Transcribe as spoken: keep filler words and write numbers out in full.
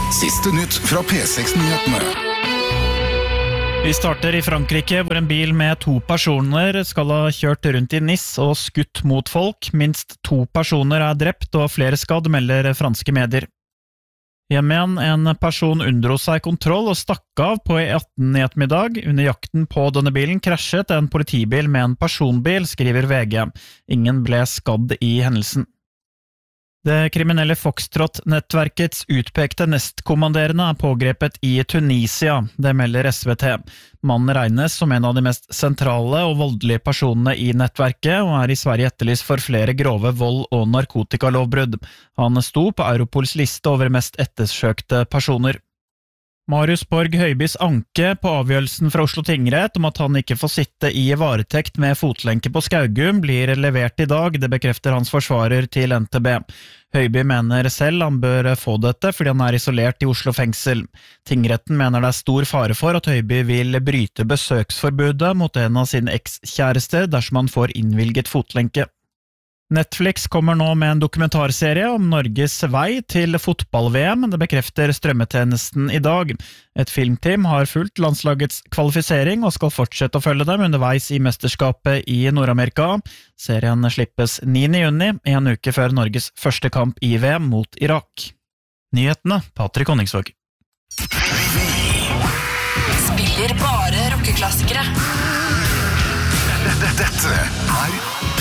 Siste nytt fra P seks-nyhetene. Vi starter i Frankrike, hvor en bil med to personer skal ha kjørt rundt i Nice og skutt mot folk. Minst to personer er drept og flere skadd, melder franske medier. Hjem igjen, en person unndro seg kontroll og stakk av på E atten i ettermiddag. Under jakten på denne bilen krasjet en politibil med en personbil, skriver V G. Ingen ble skadd i hendelsen. Det kriminelle Foxtrot-nettverkets utpekte nestkommanderende er pågrepet i Tunisia, det melder S V T. Mannen regnes som en av de mest sentrale og voldelige personene i nettverket, og er i Sverige etterlyst for flere grove vold- og narkotikalovbrudd. Han sto på Europols liste over mest ettersøkte personer. Marius Borg Høibys anke på avgjørelsen fra Oslo tingrett om at han ikke får sitte i varetekt med fotlenke på Skaugum blir levert i dag, det bekrefter hans forsvarer til N T B. Høiby mener selv han bør få dette fordi han er isolert i Oslo fengsel. Tingretten mener det er stor fare for at Høiby vil bryte besøksforbudet mot en av sine ekskjærester dersom han får innvilget fotlenke. Netflix kommer nå med en dokumentarserie om Norges vei til fotball-V M, det bekrefter strømmetjenesten i dag. Et filmteam har fulgt landslagets kvalifisering og skal fortsette å følge dem underveis i mesterskapet i Nord-Amerika. Serien slippes niende juni, en uke før Norges første kamp i V M mot Irak. Nyhetene, Patrick Honningsvåg. Spiller bare rockeklassikere. Dette er